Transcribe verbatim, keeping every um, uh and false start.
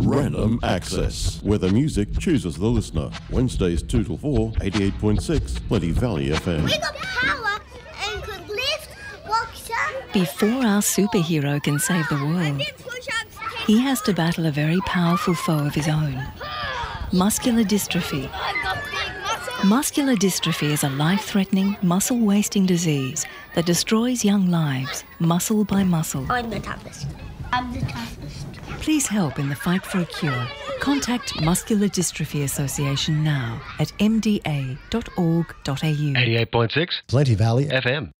Random Access, where the music chooses the listener. Wednesdays two till four, eighty-eight point six, Plenty Valley F M. We got power and could lift, walk, jump. Before our superhero can save the world, he has to battle a very powerful foe of his own. Muscular dystrophy. Muscular dystrophy is a life-threatening, muscle-wasting disease that destroys young lives, muscle by muscle. I'm the toughest. I'm the toughest. Please help in the fight for a cure. Contact Muscular Dystrophy Association now at m d a dot org dot a u. eighty-eight point six Plenty Valley F M.